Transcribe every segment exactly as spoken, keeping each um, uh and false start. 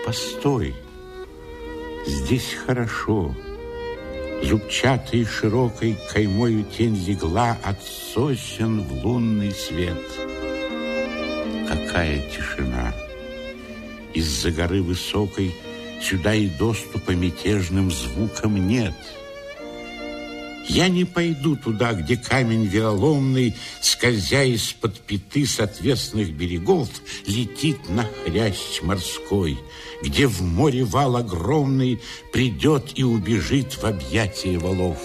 постой, здесь хорошо. Зубчатой широкой каймою тень легла от сосен в лунный свет. Какая тишина! Из-за горы высокой сюда и доступа мятежным звуком нет. Я не пойду туда, где камень вероломный, скользя из-под пяты с отвесных берегов, летит на хрящ морской, где в море вал огромный придет и убежит в объятия валов.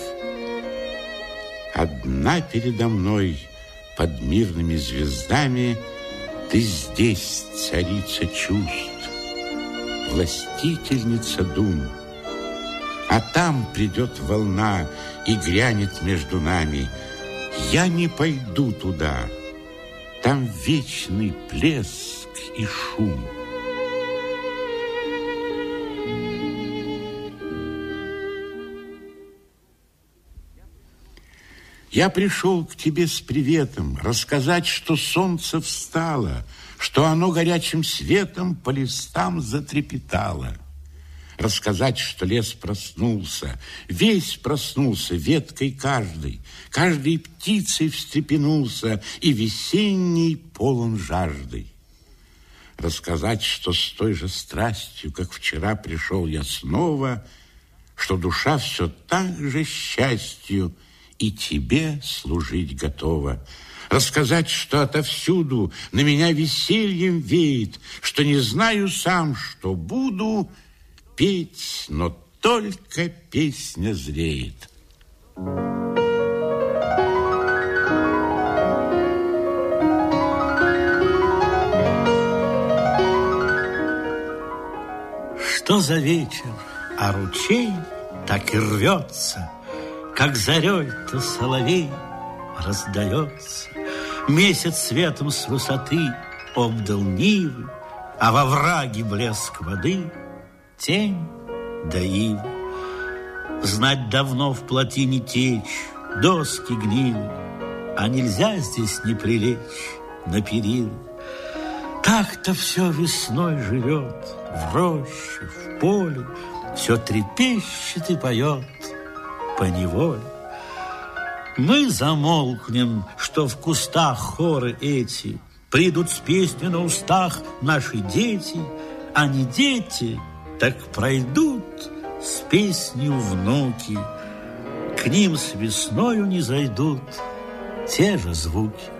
Одна передо мной под мирными звездами ты здесь, царица чувств, властительница дум. А там придет волна и грянет между нами. Я не пойду туда. Там вечный плеск и шум. Я пришел к тебе с приветом, рассказать, что солнце встало, что оно горячим светом по листам затрепетало. Рассказать, что лес проснулся, весь проснулся веткой каждой, каждой птицей встрепенулся, и весенний полон жаждой. Рассказать, что с той же страстью, как вчера пришел я снова, что душа все так же счастью и тебе служить готова. Рассказать, что отовсюду на меня весельем веет, что не знаю сам, что буду петь, но только песня зреет. Что за вечер, а ручей так и рвется, как зарей-то соловей раздается. Месяц светом с высоты обдал нивы, а во враге блеск воды, тень да ивы. Знать давно в плотине течь, доски гнили, а нельзя здесь не прилечь на перила. Так-то все весной живет, в роще, в поле, все трепещет и поет поневоле. Мы замолкнем, что в кустах хоры эти, придут с песней на устах наши дети, а не дети, так пройдут с песнью внуки, к ним с весною не зайдут те же звуки.